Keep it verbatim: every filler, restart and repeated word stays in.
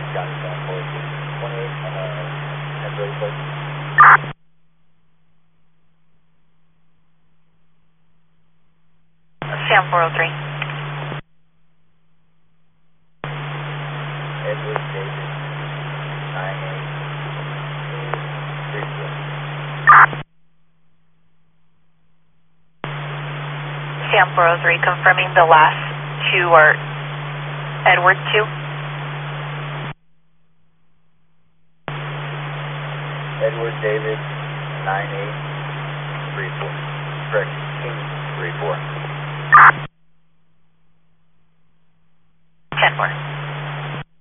Johnny Sam four twenty-eight on a temporary place. Sam four oh three. Edward David nine eight three four. Sam four oh three, confirming the last two are Edward two. Edward David nine eight three four. Correct. King three four. ten four.